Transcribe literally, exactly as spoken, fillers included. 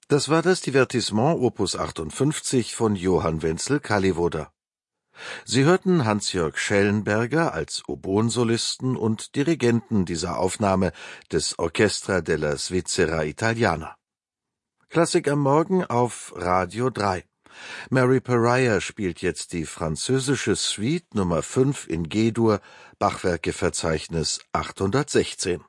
Das war das Divertissement Opus achtundfünfzig von Johann Wenzel Kalliwoda. Sie hörten Hans-Jörg Schellenberger als Oboensolisten und Dirigenten dieser Aufnahme des Orchestra della Svizzera Italiana. Klassik am Morgen auf Radio drei. Mary Pariah spielt jetzt die französische Suite Nummer fünf in G-Dur, Bachwerkeverzeichnis achthundertsechzehn.